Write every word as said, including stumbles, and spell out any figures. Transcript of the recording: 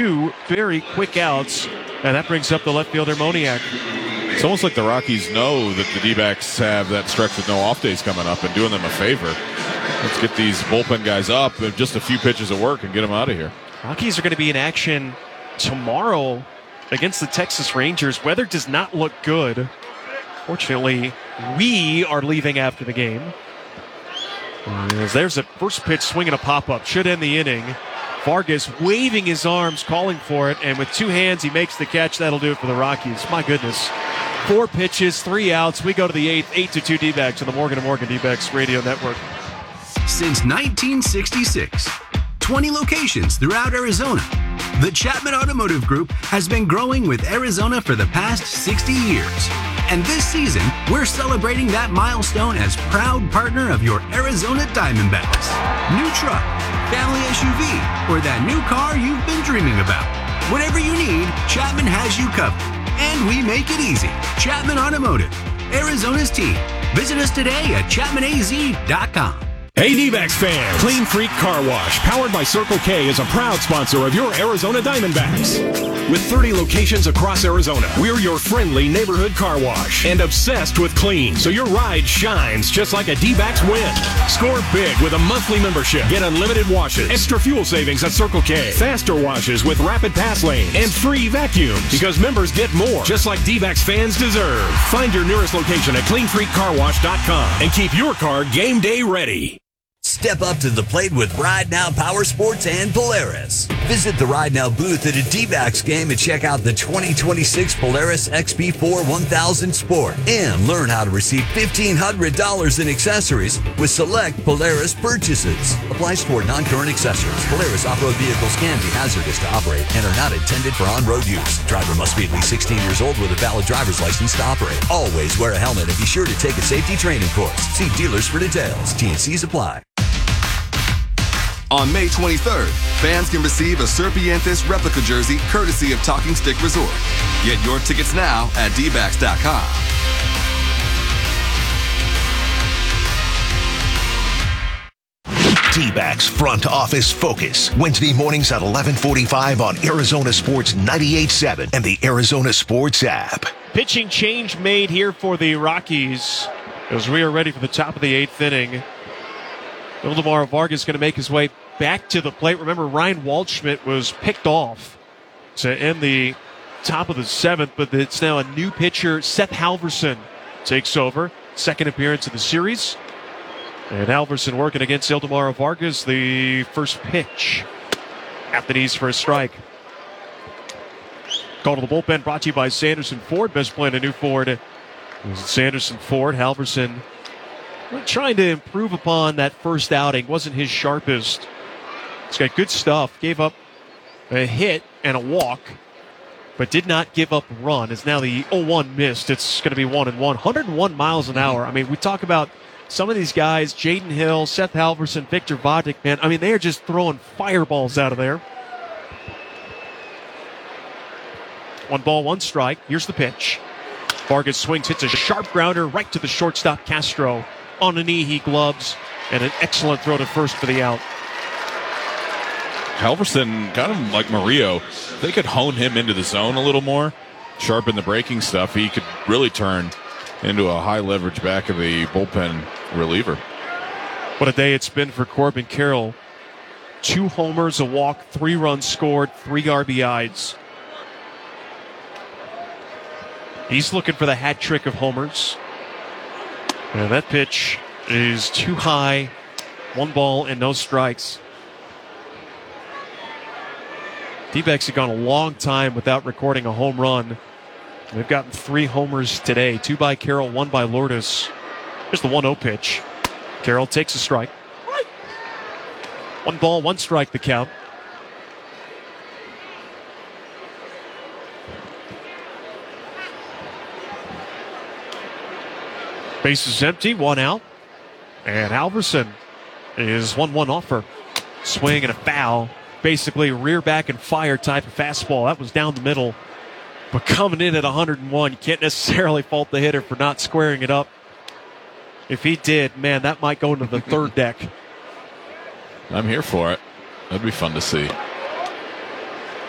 two very quick outs, and that brings up the left fielder, Moniak. It's almost like the Rockies know that the D-backs have that stretch with no off days coming up and doing them a favor. Let's get these bullpen guys up in just a few pitches of work and get them out of here. Rockies are going to be in action tomorrow against the Texas Rangers. Weather does not look good. Fortunately, we are leaving after the game. As there's a first pitch swinging a pop-up. Should end the inning. Vargas waving his arms, calling for it, and with two hands he makes the catch. That'll do it for the Rockies. My goodness. Four pitches, three outs. We go to the eighth, eight to two D-backs on the Morgan and Morgan D-backs radio network. Since nineteen sixty-six, twenty locations throughout Arizona, the Chapman Automotive Group has been growing with Arizona for the past sixty years. And this season, we're celebrating that milestone as proud partner of your Arizona Diamondbacks. New truck, family S U V, or that new car you've been dreaming about. Whatever you need, Chapman has you covered. And we make it easy. Chapman Automotive, Arizona's team. Visit us today at chapman a z dot com. Hey D-backs fans, Clean Freak Car Wash, powered by Circle K, is a proud sponsor of your Arizona Diamondbacks. With thirty locations across Arizona, we're your friendly neighborhood car wash and obsessed with clean, so your ride shines just like a D-backs win. Score big with a monthly membership. Get unlimited washes, extra fuel savings at Circle K, faster washes with rapid pass lanes, and free vacuums, because members get more, just like D-backs fans deserve. Find your nearest location at clean freak car wash dot com and keep your car game day ready. Step up to the plate with Ride Now Power Sports and Polaris. Visit the Ride Now booth at a D-backs game and check out the twenty twenty-six Polaris X P four one thousand Sport and learn how to receive fifteen hundred dollars in accessories with select Polaris purchases. Applies for non-current accessories. Polaris off-road vehicles can be hazardous to operate and are not intended for on-road use. Driver must be at least sixteen years old with a valid driver's license to operate. Always wear a helmet and be sure to take a safety training course. See dealers for details. T and C's apply. On May twenty-third, fans can receive a Serpientes replica jersey courtesy of Talking Stick Resort. Get your tickets now at d backs dot com. D-backs Front Office Focus, Wednesday mornings at eleven forty-five on Arizona Sports ninety-eight point seven and the Arizona Sports app. Pitching change made here for the Rockies as we are ready for the top of the eighth inning. Ildemaro Vargas going to make his way back to the plate. Remember, Ryan Waldschmidt was picked off to end the top of the seventh, but it's now a new pitcher. Seth Halverson takes over. Second appearance of the series. And Halverson working against Ildemaro Vargas. The first pitch at the knees for a strike. Call to the bullpen brought to you by Sanderson Ford. Best play in a new Ford. Sanderson Ford. Halverson trying to improve upon that first outing. Wasn't his sharpest. He's got good stuff. Gave up a hit and a walk, but did not give up a run. It's now the oh one missed. It's going to be one and one. one hundred one miles an hour. I mean, we talk about some of these guys, Jaden Hill, Seth Halverson, Victor Vodnik, man. I mean, they are just throwing fireballs out of there. One ball, one strike. Here's the pitch. Vargas swings, hits a sharp grounder right to the shortstop, Castro. On a knee, he gloves, and an excellent throw to first for the out. Halverson, kind of like Murillo, if they could hone him into the zone a little more, sharpen the breaking stuff, he could really turn into a high leverage back of the bullpen reliever. What a day it's been for Corbin Carroll. Two homers, a walk, three runs scored, three R B Is. He's looking for the hat trick of homers. And that pitch is too high. One ball and no strikes. D-backs have gone a long time without recording a home run. They've gotten three homers today. Two by Carroll, one by Lourdes. Here's the one oh pitch. Carroll takes a strike. One ball, one strike the count. Base is empty, one out. And Halverson is one one offer. Swing and a foul. Basically rear back and fire type of fastball. That was down the middle. But coming in at one hundred one, you can't necessarily fault the hitter for not squaring it up. If he did, man, that might go into the third deck. I'm here for it. That'd be fun to see.